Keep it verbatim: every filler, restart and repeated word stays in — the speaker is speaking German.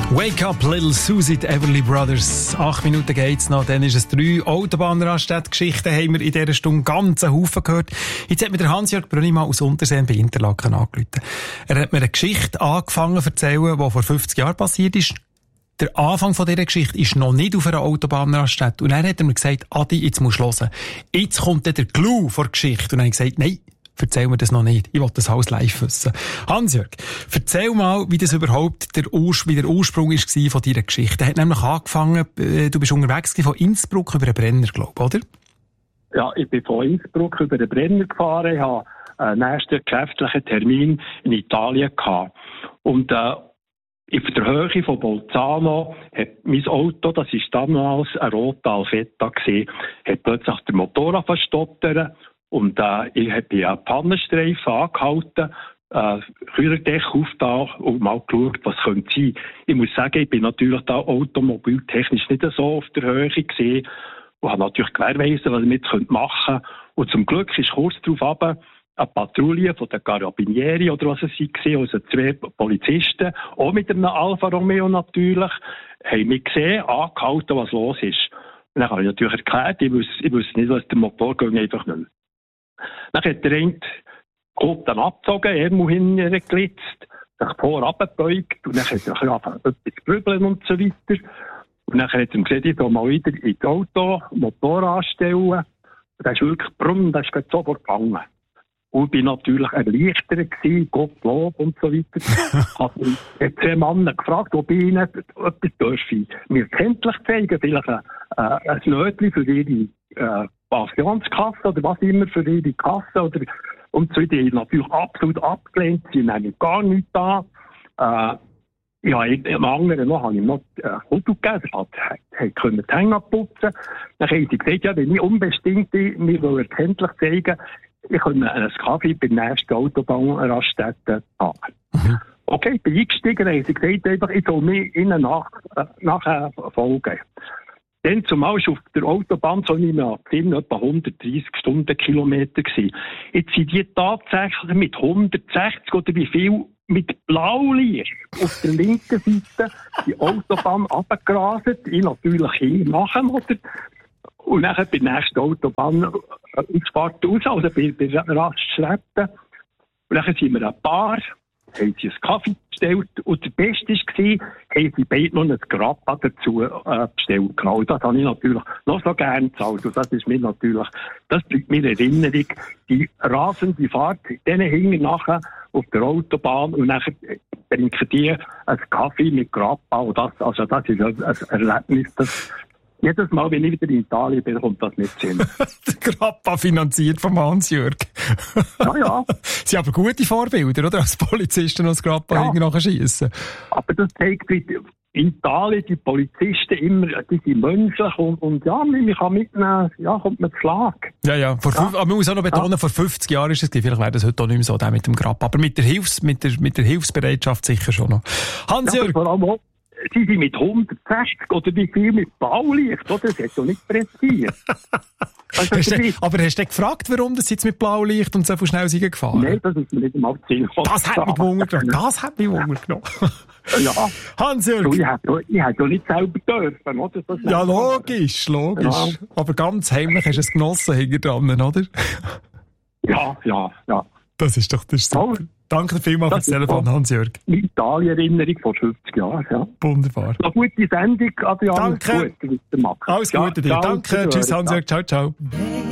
Wake up, little Susie, die Everly Brothers. Acht Minuten geht's noch, dann ist es drei. Autobahnraststätte-Geschichten haben wir in dieser Stunde ganz einen Haufen gehört. Jetzt hat mir der Hans-Jörg Brönnimann aus Unterseen bei Interlaken angerufen. Er hat mir eine Geschichte angefangen zu erzählen, die vor fünfzig Jahren passiert ist. Der Anfang von dieser Geschichte ist noch nicht auf einer Autobahnraststätte. Und dann hat er mir gesagt, Adi, jetzt musst du hören. Jetzt kommt dann der Clou vor der Geschichte. Und dann habe ich gesagt, nein, erzähl mir das noch nicht. Ich will das alles live wissen. Hans-Jörg, erzähl mal, wie das überhaupt der, Urs- wie der Ursprung war von deiner Geschichte. Er hat nämlich angefangen, äh, du bist unterwegs von Innsbruck über den Brenner, glaube ich, oder? Ja, ich bin von Innsbruck über den Brenner gefahren. Ich hatte einen nächsten geschäftlichen Termin in Italien gehabt. Und, äh, auf der Höhe von Bolzano hat mein Auto, das war damals ein roter Alfetta gewesen, hat plötzlich der Motor verstottert. Und äh, ich habe einen Pannenstreifen angehalten, äh, Kühlerdech aufgetan und mal geschaut, was könnte sein. Ich muss sagen, ich bin natürlich da automobiltechnisch nicht so auf der Höhe gesehen und habe natürlich gewährleistet, was ich mit machen könnte. Und zum Glück ist kurz darauf runter eine Patrouille von den Carabinieri oder was es war, also zwei Polizisten, auch mit einem Alfa Romeo natürlich, haben mich gesehen, angehalten, was los ist. Und dann habe ich natürlich erklärt, ich wusste, ich wusste nicht, was der Motor ging, einfach nicht mehr. Dann hat der eine dann abgezogen, Ärmel hingeglitzt, sich vorabgebeugt und dann hat er angefangen, etwas grübeln und so weiter. Und dann hat er gesehen, ich soll mal wieder ins Auto, Motor anstellen. Und dann ist wirklich brumm, das ist sofort gegangen. Und ich war natürlich erleichtert gewesen, Gottlob und so weiter. Also, ich habe zwei Männer gefragt, ob ich ihnen etwas dürfe mir kenntlich zeigen, vielleicht ein, äh, ein Nötchen für ihre äh, Pensionskasse oder was immer für ihre Kasse. Oder, und so, die haben natürlich absolut abgelehnt, sie nehmen gar nichts da. Äh, ja, im anderen noch habe ich noch ein Foto gegeben, er konnte die Hänge putzen. Dann haben sie gesagt, ja, wenn ich unbestimmt mir erkenntlich zeigen, ich konnte einen Kaffee bei der nächsten Autobahnraststätte haben. Mhm. Okay, ich bin eingestiegen, haben sie gesagt, einfach, ich soll mir ihnen nach, äh, nachher folgen. Dann zumal ist auf der Autobahn, so ich mir gesehen, etwa hundertdreissig Stundenkilometer gewesen. Jetzt sind die tatsächlich mit hundertsechzig oder wie viel mit Blaulicht auf der linken Seite die Autobahn runtergerastet. Ich natürlich hin nachher, oder? Und dann bei der nächsten Autobahn Ausfahrt raus, also bei der Raststätte. Und dann sind wir ein Paar, haben sie einen Kaffee bestellt. Und der Beste war, haben sie beide noch ein Grappa dazu äh, bestellt. Genau, das habe ich natürlich noch so gerne gezahlt. Und das ist mir natürlich, das bleibt mir in Erinnerung, die rasende Fahrt, denen hingen nachher auf der Autobahn und dann trinken die einen Kaffee mit Grappa. Und das, also das ist ein, ein Erlebnis, das jedes Mal, wenn ich wieder in Italien bin, kommt das nicht hin. Der Grappa finanziert vom Hans-Jörg. Ja, ja. Sie haben aber gute Vorbilder, oder? Als Polizisten noch das Grappa ja. nachher schiessen. Aber das zeigt, wie in Italien die Polizisten immer, die sind menschlich und, und ja, man kann mitnehmen, ja, kommt man zu Schlag. Ja, ja. Vor ja. Fünf, aber man muss auch noch betonen, ja. vor fünfzig Jahren ist es, vielleicht wäre das heute auch nicht mehr so, der mit dem Grappa. Aber mit der, Hilfs-, mit der, mit der Hilfsbereitschaft sicher schon noch. Hans-Jörg. Ja, sie sind mit hundertsechzig oder wie viel mit Blaulicht, oder? Das hat doch nicht pressiert. Also hast du, aber hast du gefragt, warum das jetzt mit Blaulicht und so viel schnell sind gefahren? Nein, das ist mir nicht einmal Sinn. Das hat mich Wunder genommen. Das hat mich Wunder genommen. Ja. Hans-Jörg. So, ich hätte ja nicht selber dürfen, oder? Das ja, logisch, logisch. Ja. Aber ganz heimlich hast du es genossen hinter dran, oder? Ja, ja, ja. Das ist doch das ist super. Oh. Danke vielmals fürs Telefon, Hans-Jörg. Italien-Erinnerung von fünfzig Jahren, ja. Wunderbar. Eine gute Sendung, Adrian. Danke. Gut, Alles Gute dir. Ja, Danke. Tschüss, Hans-Jörg. Ciao, ciao.